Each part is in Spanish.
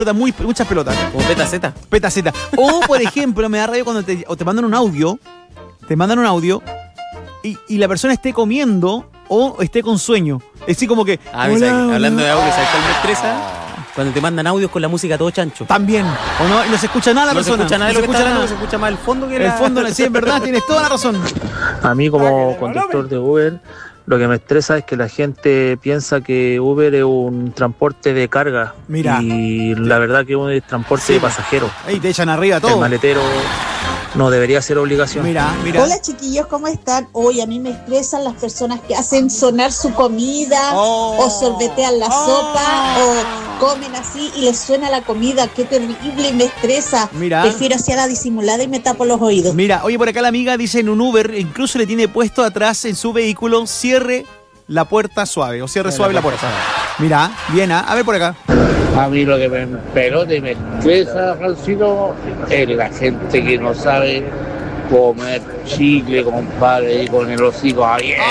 muchas pelotas. Como peta Z. Peta Z. O, por ejemplo, me da rabia cuando te mandan un audio. Te mandan un audio y la persona esté comiendo o esté con sueño. Es así como que... hablando de audio, ¿sabes cuál me estresa? Cuando te mandan audios con la música todo chancho. También. O no, y no se escucha nada la persona. No se escucha nada de lo que está hablando, se escucha más el fondo que el fondo. Sí, es verdad, tienes toda la razón. A mí como conductor de Uber, lo que me estresa es que la gente piensa que Uber es un transporte de carga. Mira. Y la verdad que es un transporte de pasajeros. Ahí te echan arriba todo. El maletero no debería ser obligación. Mira. Hola chiquillos, ¿cómo están? Hoy a mí me estresan las personas que hacen sonar su comida o sorbetean la sopa o comen así y les suena la comida. Qué terrible y me estresa. Mira. Prefiero hacia la disimulada y me tapo los oídos. Mira, oye, por acá la amiga dice en un Uber, incluso le tiene puesto atrás en su vehículo, cierre la puerta suave o cierre suave la puerta. Mira, bien, a ver por acá. A mí lo que me pelota y me estresa, Francino, es la gente que no sabe comer chicle, compadre, y con el hocico abierto.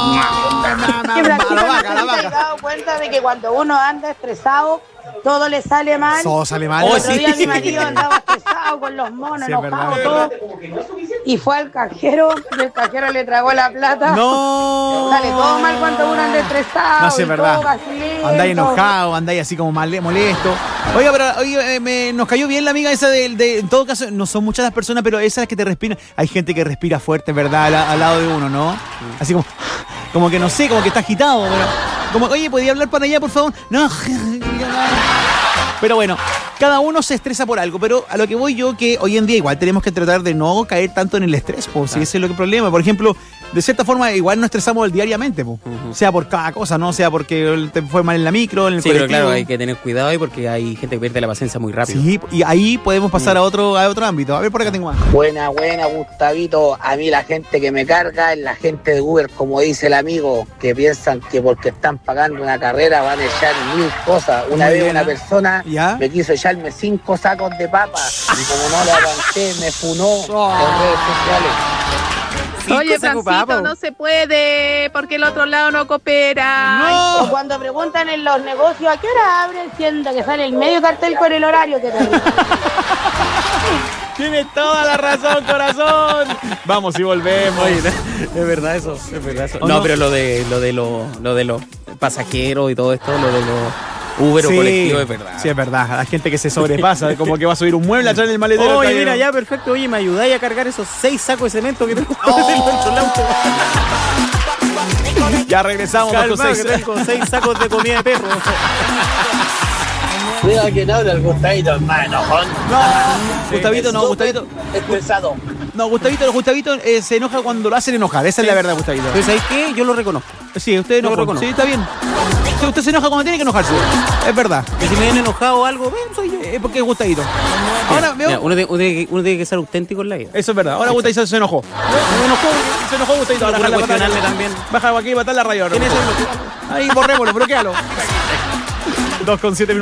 ¿Te has dado cuenta de que cuando uno anda estresado, todo le sale mal? Todo sale mal. El otro día mi marido andaba estresado con los monos, enojado, todo. Y fue al cajero y el cajero le tragó la plata. No. Sale todo mal cuando uno anda estresado. No, sí, es verdad. Andáis enojado, andáis así como molesto. Oiga, pero nos cayó bien la amiga esa en todo caso, no son muchas las personas, pero esas que te respiran. Hay gente que respira fuerte, ¿verdad? Al lado de uno, ¿no? Así como que no sé, como que está agitado. Pero, como, oye, ¿podría hablar para allá, por favor? No. Pero bueno, cada uno se estresa por algo, pero a lo que voy yo, que hoy en día igual tenemos que tratar de no caer tanto en el estrés, pues, si ese es el problema. Por ejemplo, de cierta forma igual nos estresamos diariamente, pues, sea por cada cosa, ¿no? Sea porque te fue mal en la micro, en el colectivo. Pero claro, hay que tener cuidado ahí porque hay gente que pierde la paciencia muy rápido. Sí, y ahí podemos pasar a otro ámbito. A ver, por acá tengo más. Buena, Gustavito. A mí la gente que me carga es la gente de Uber, como dice el amigo, que piensan que porque están pagando una carrera van a echar 1000 cosas. Una vez una persona me quiso echarme 5 sacos de papas y como no le aguanté, me funó en redes sociales. Oye, Francito, no se puede porque el otro lado no coopera. No. O cuando preguntan en los negocios ¿a qué hora abren? Siendo que sale el medio cartel con el horario que te Tienes toda la razón, corazón. Vamos y volvemos. Oye, es verdad eso. No, pero lo de los pasajeros y todo esto, lo de los Uber o colectivo, es verdad. Sí, es verdad. Hay gente que se sobrepasa, como que va a subir un mueble atrás en el maletero. Oye, mira, ya, perfecto. Oye, ¿me ayudáis a cargar esos 6 sacos de cemento que tengo dentro del auto? Ya regresamos. Con 6 sacos de comida de perro. Cuidado que no, del Gustavito, hermano. Gustavito no, Gustavito. Estresado. No, Gustavito se enoja cuando lo hacen enojar. Esa es la verdad, Gustavito. Pero ¿sabes qué? Yo lo reconozco. Sí, usted no lo reconoce. Sí, está bien. Usted se enoja cuando tiene que enojarse. Es verdad. Que si me han enojado o algo, soy yo. Es porque es Gustavito. Ahora veo. Mira, uno tiene que ser auténtico en la vida. Eso es verdad. Ahora Gustavito se enojó. Se enojó Gustavito. Ahora cuestionarme también. Baja aquí y matar la radio. ¿Quién es el? Ahí, borrémoslo, bloquealo. 2:07 minutos.